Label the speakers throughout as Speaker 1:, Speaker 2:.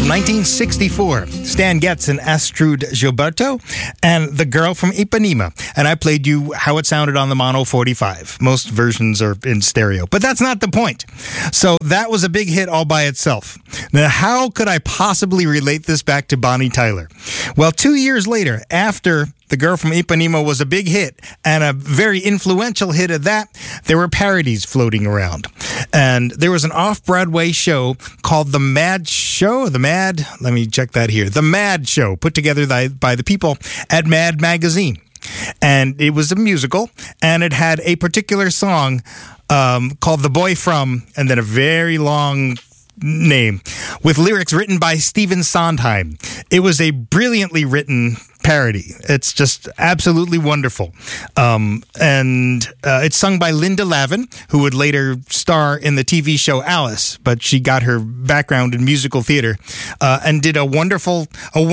Speaker 1: 1964, Stan Getz and Astrud Gilberto, and The Girl from Ipanema. And I played you how it sounded on the Mono 45. Most versions are in stereo, but that's not the point. So that was a big hit all by itself. Now, how could I possibly relate this back to Bonnie Tyler? Well, 2 years later, after The Girl from Ipanema was a big hit and a very influential hit at that, there were parodies floating around. And there was an off-Broadway show called The Mad Show. Let me check that here. The Mad Show, put together by the people at Mad Magazine. And it was a musical, and it had a particular song called The Boy From, and then a very long name, with lyrics written by Stephen Sondheim. It was a brilliantly written parody. It's just absolutely wonderful. And it's sung by Linda Lavin, who would later star in the TV show Alice, but she got her background in musical theater and did a wonderful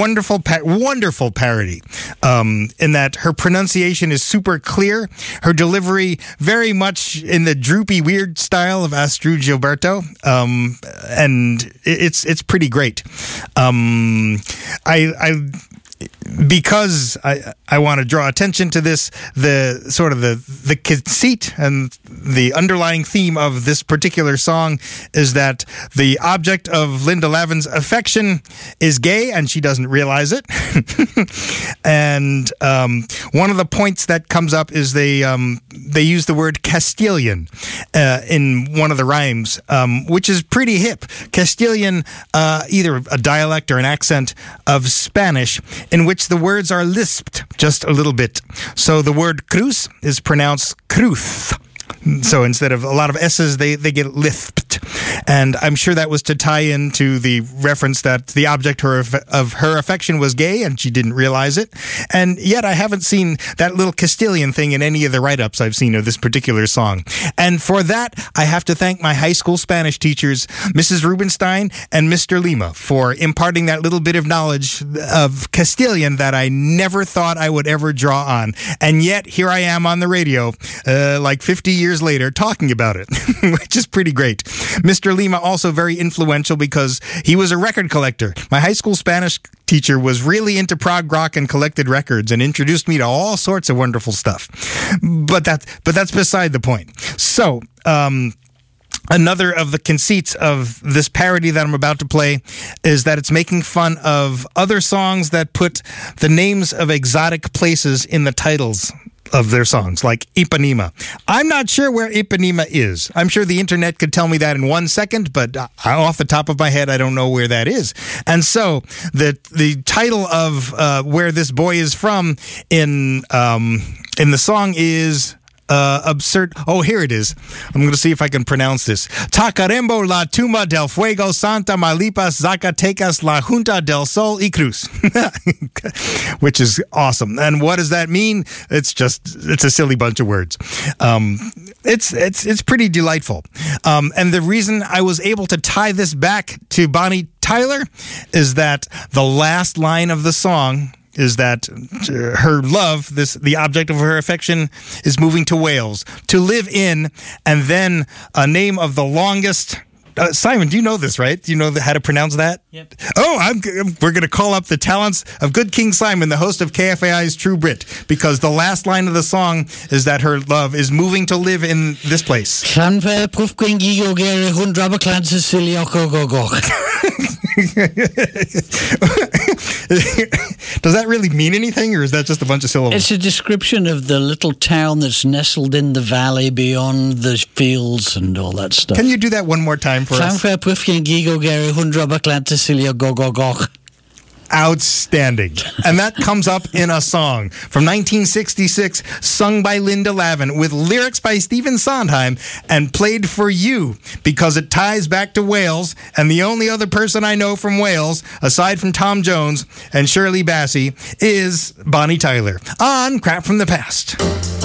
Speaker 1: parody in that her pronunciation is super clear, her delivery very much in the droopy, weird style of Astrud Gilberto, and it's pretty great. Because I want to draw attention to this, the conceit and the underlying theme of this particular song is that the object of Linda Lavin's affection is gay and she doesn't realize it. And one of the points that comes up is they use the word Castilian in one of the rhymes, which is pretty hip. Castilian, either a dialect or an accent of Spanish, in which the words are lisped just a little bit. So the word cruz is pronounced cruz. So instead of a lot of S's, they get lisped. And I'm sure that was to tie into the reference that the object of her affection was gay and she didn't realize it. And yet I haven't seen that little Castilian thing in any of the write-ups I've seen of this particular song. And for that, I have to thank my high school Spanish teachers, Mrs. Rubenstein and Mr. Lima, for imparting that little bit of knowledge of Castilian that I never thought I would ever draw on. And yet here I am on the radio, like 50 years later, talking about it, which is pretty great. Mr. Lima also very influential because he was a record collector. My high school Spanish teacher was really into prog rock and collected records and introduced me to all sorts of wonderful stuff. But that's beside the point. So, another of the conceits of this parody that I'm about to play is that it's making fun of other songs that put the names of exotic places in the titles of their songs, like Ipanema. I'm not sure where Ipanema is. I'm sure the internet could tell me that in 1 second, but off the top of my head, I don't know where that is. And so the title of where this boy is from in the song is absurd. Oh, here it is. I'm going to see if I can pronounce this. Tacarembo, La Tuma del Fuego, Santa Malipas, Zacatecas, La Junta del Sol y Cruz. Which is awesome. And what does that mean? It's a silly bunch of words. It's pretty delightful. And the reason I was able to tie this back to Bonnie Tyler is that the last line of the song is that her love, the object of her affection, is moving to Wales to live in, and then a name of the longest. Simon, do you know this, right? Do you know how to pronounce that?
Speaker 2: Yep.
Speaker 1: Oh, we're going to call up the talents of good King Simon, the host of KFAI's True Brit, because the last line of the song is that her love is moving to live in this place. Does that really mean anything, or is that just a bunch of syllables?
Speaker 2: It's a description of the little town that's nestled in the valley beyond the fields and all that stuff.
Speaker 1: Can you do that one more time for us? Outstanding. And that comes up in a song from 1966, sung by Linda Lavin, with lyrics by Stephen Sondheim, and played for you because it ties back to Wales. And the only other person I know from Wales, aside from Tom Jones and Shirley Bassey, is Bonnie Tyler on Crap from the Past.